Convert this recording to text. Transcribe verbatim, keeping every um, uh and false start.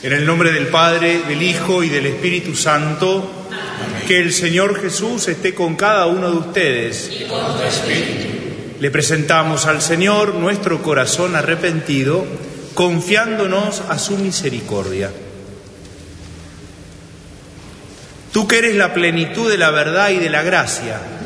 En el nombre del Padre, del Hijo y del Espíritu Santo, amén. Que el Señor Jesús esté con cada uno de ustedes. Y con tu espíritu. Le presentamos al Señor nuestro corazón arrepentido, confiándonos a su misericordia. Tú que eres la plenitud de la verdad y de la gracia,